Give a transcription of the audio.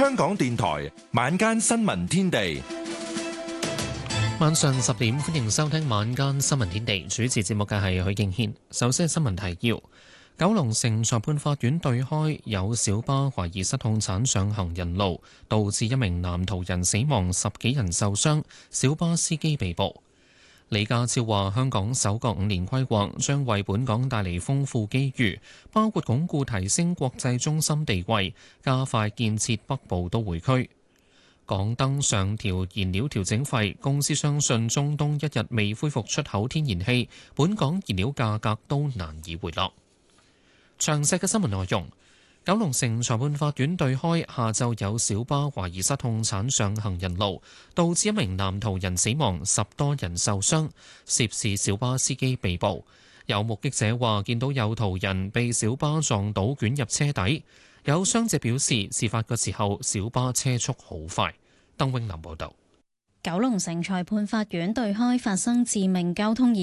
香港電台晚間新聞天地， 晚上10點歡迎收聽晚間新聞天地。主持節目嘅係許敬軒。首先係新聞提要：九龍城裁判法院對開有小巴懷疑失控鏟上行人路，導致一名男途人死亡，10幾人受傷，小巴司機被捕。李家超話：香港首個5年規劃將為本港帶嚟豐富機遇，包括鞏固提升國際中心地位，加快建設北部都會區。港燈上調燃料調整費，公司相信中東一日未恢復出口天然氣，本港燃料價格都難以回落。詳細嘅新聞內容。九龍城裁判法院對開下晝有小巴懷疑失控鏟上行人路，導致一名男途人死亡，10多人受傷，涉事小巴司機被捕。有目擊者話見到有途人被小巴撞倒捲入車底。有傷者表示，事發嘅時候小巴車速好快。鄧永林報導。 九龍城裁判法院對開發生致命交通意